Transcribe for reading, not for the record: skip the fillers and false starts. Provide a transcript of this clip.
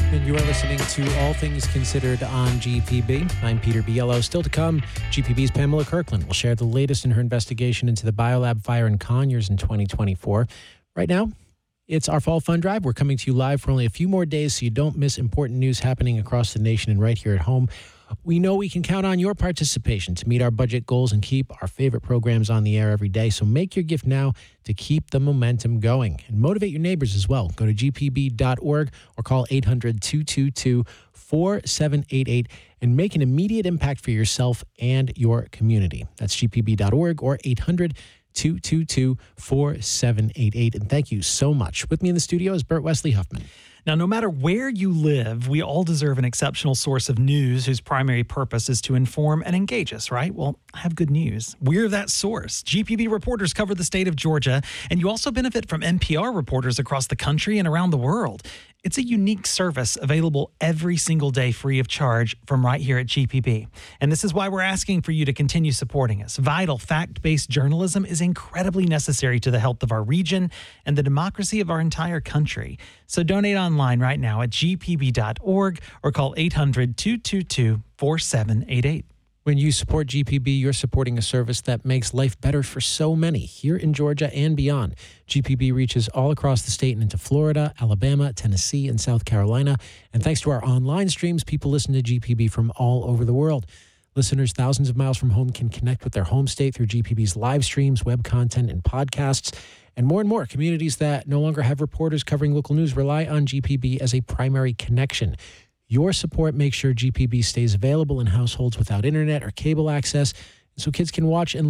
And you are listening to All Things Considered on GPB. I'm Peter Biello. Still to come, GPB's Pamela Kirkland will share the latest in her investigation into the Biolab fire in Conyers in 2024. Right now, it's our Fall Fund Drive. We're coming to you live for only a few more days so you don't miss important news happening across the nation and right here at home. We know we can count on your participation to meet our budget goals and keep our favorite programs on the air every day. So make your gift now to keep the momentum going and motivate your neighbors as well. Go to gpb.org or call 800-222-4788 and make an immediate impact for yourself and your community. That's gpb.org or 800-222-4788. And thank you so much. With me in the studio is Bert Wesley Huffman. Now, no matter where you live, we all deserve an exceptional source of news whose primary purpose is to inform and engage us, right? Well, I have good news. We're that source. GPB reporters cover the state of Georgia, and you also benefit from NPR reporters across the country and around the world. It's a unique service available every single day free of charge from right here at GPB. And this is why we're asking for you to continue supporting us. Vital, fact-based journalism is incredibly necessary to the health of our region and the democracy of our entire country. So donate online right now at gpb.org or call 800-222-4788. When you support GPB, you're supporting a service that makes life better for so many here in Georgia and beyond. GPB reaches all across the state and into Florida, Alabama, Tennessee, and South Carolina. And thanks to our online streams, people listen to GPB from all over the world. Listeners thousands of miles from home can connect with their home state through GPB's live streams, web content, and podcasts. And more communities that no longer have reporters covering local news rely on GPB as a primary connection. Your support makes sure GPB stays available in households without internet or cable access, so kids can watch and